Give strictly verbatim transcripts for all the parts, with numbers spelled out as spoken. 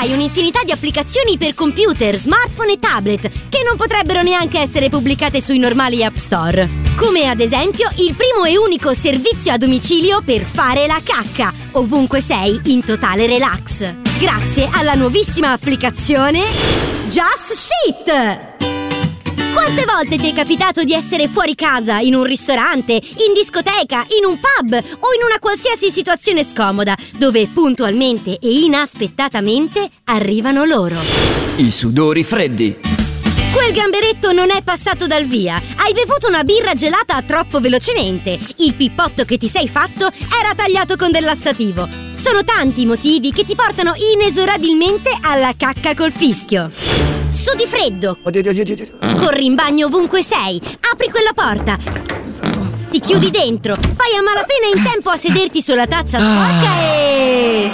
troverai un'infinità di applicazioni per computer, smartphone e tablet che non potrebbero neanche essere pubblicate sui normali App Store. Come ad esempio il primo e unico servizio a domicilio per fare la cacca, ovunque sei in totale relax. Grazie alla nuovissima applicazione Just Shit! Quante volte ti è capitato di essere fuori casa, in un ristorante, in discoteca, in un pub o in una qualsiasi situazione scomoda, dove puntualmente e inaspettatamente arrivano loro? I sudori freddi. Quel gamberetto non è passato dal via. Hai bevuto una birra gelata troppo velocemente. Il pippotto che ti sei fatto era tagliato con del lassativo. Sono tanti i motivi che ti portano inesorabilmente alla cacca col fischio. Sudi freddo. Oddio, oddio, oddio, oddio. Corri in bagno ovunque sei. Apri quella porta. Ti chiudi dentro. Fai a malapena in tempo a sederti sulla tazza sporca e...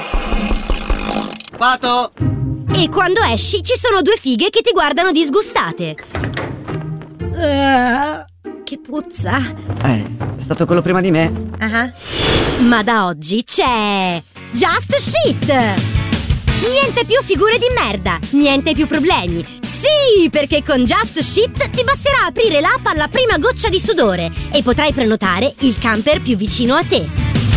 Pato! E quando esci ci sono due fighe che ti guardano disgustate. Uh, che puzza. Eh, è stato quello prima di me. Uh-huh. Ma da oggi c'è Just Shit! Niente più figure di merda, niente più problemi. Sì, perché con Just Shit ti basterà aprire l'app alla prima goccia di sudore e potrai prenotare il camper più vicino a te.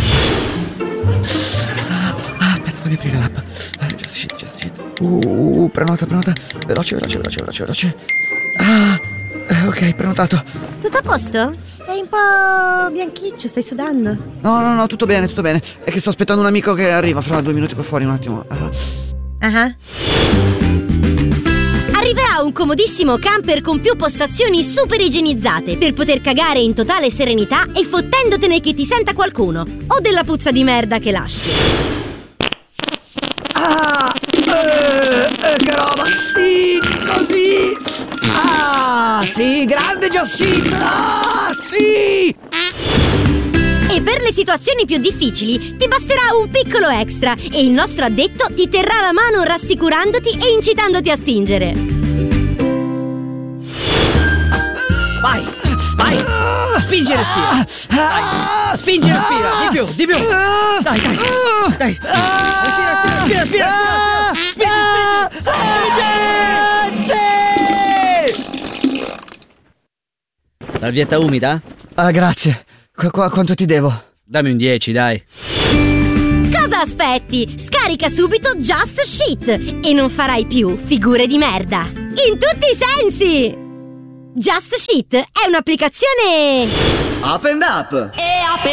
Ah, aspetta, fammi aprire l'app. Just Shit, Just Shit. Uh, prenota, prenota. Veloce, veloce, veloce, veloce, veloce. Ah, eh, ok, prenotato. Tutto a posto? Sei un po' bianchiccio, stai sudando? No, no, no, tutto bene, tutto bene. È che sto aspettando un amico che arriva fra due minuti qua fuori, un attimo. Uh-huh. Arriverà un comodissimo camper con più postazioni super igienizzate per poter cagare in totale serenità e fottendotene che ti senta qualcuno o della puzza di merda che lasci. Ah, eh, eh, che roba, sì, così. Ah, sì, grande Just Shit. Ah, sì. E per le situazioni più difficili ti basterà un piccolo extra e il nostro addetto ti terrà la mano rassicurandoti e incitandoti a spingere. Vai, vai, spingi e respira. Dai, spingi e respira, di più, di più. Dai, dai, dai. Respira, respira, respira, respira. Spingi, spingi. Salvietta umida? Ah, grazie. Qu- qu- quanto ti devo? Dammi un dieci, dai. Cosa aspetti? Scarica subito Just Shit e non farai più figure di merda. In tutti i sensi! Just Shit è un'applicazione Up and up! E